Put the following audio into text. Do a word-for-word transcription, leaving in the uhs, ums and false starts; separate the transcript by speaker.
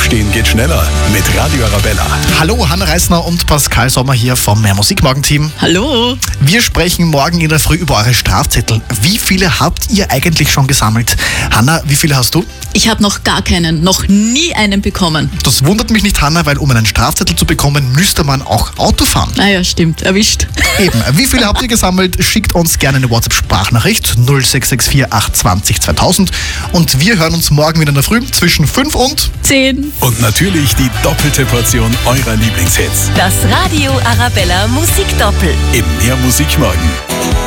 Speaker 1: Aufstehen geht schneller mit Radio Arabella.
Speaker 2: Hallo, Hanna Reisner und Pascal Sommer hier vom Mehr Musik Morgen Team.
Speaker 3: Hallo.
Speaker 2: Wir sprechen morgen in der Früh über eure Strafzettel. Wie viele habt ihr eigentlich schon gesammelt? Hanna, wie viele hast du?
Speaker 3: Ich habe noch gar keinen, noch nie einen bekommen.
Speaker 2: Das wundert mich nicht, Hanna, weil um einen Strafzettel zu bekommen, müsste man auch Auto fahren.
Speaker 3: Naja, stimmt, erwischt.
Speaker 2: Eben, wie viele habt ihr gesammelt? Schickt uns gerne eine WhatsApp-Sprachnachricht null sechs sechs vier acht zwanzig zweitausend und wir hören uns morgen wieder in der Früh zwischen fünf und
Speaker 3: Zehn.
Speaker 1: Und natürlich die doppelte Portion eurer Lieblingshits
Speaker 4: Das Radio Arabella Musikdoppel.
Speaker 1: im Mehr Musik Morgen.